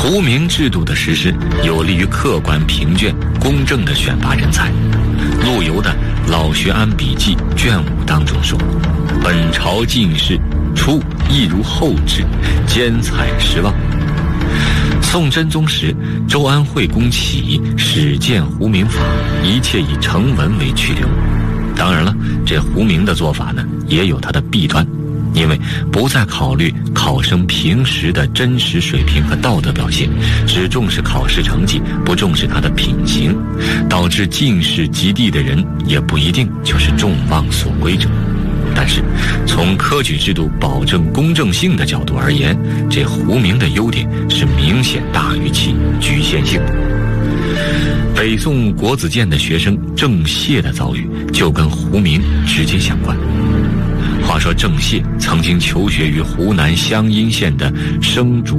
胡名制度的实施有利于客观评卷、公正地选拔人才。陆游的《老学庵笔记》卷5当中说：“本朝进士，初亦如后制，兼采失望。”宋真宗时，周安惠公起义，始建胡名法，一切以成文为去留。当然了，这胡名的做法呢，也有它的弊端。因为不再考虑考生平时的真实水平和道德表现，只重视考试成绩，不重视他的品行，导致进士及第的人也不一定就是众望所归者。但是从科举制度保证公正性的角度而言，这胡名的优点是明显大于其局限性的。北宋国子监的学生郑燮的遭遇就跟胡名直接相关。话说郑燮曾经求学于湖南湘阴县的生竹